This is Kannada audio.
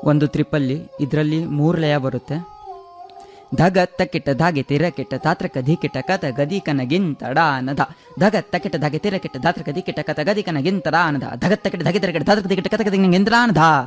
ಒಂದು ತ್ರಿಪಲ್ಲಿ. ಇದರಲ್ಲಿ 3 ಲಯ ಬರುತ್ತೆ. ಧಗತ್ತ ಕಿಟ್ಟ ಧಾಗೆ ತಿರ ಕಿಟ್ಟ ತಾತ್ರಕ ಧಿ ಕಿಟ್ಟ ಕತ ಗದಿ ಕನ ಗಿಂತಡ ನದ. ಧಗತ್ತ ಕಿಟ್ಟ ಧಾಗೆ ತಿರ ಕಿಟ್ಟ ತಾತ್ರಕ ಧಿ ಕಿಟ್ಟ ಕತ ಗದಿ ಕನ ಗಿಂತಡ ನದ. ಧಗತ್ತ ಕಿಟ್ಟ ಧಾಗೆ ತಿರ ಕಿಟ್ಟ ತಾತ್ರಕ ಧಿ ಕಿಟ್ಟ ಕತ ಗದಿ ಗಿಂತಡ ನದ.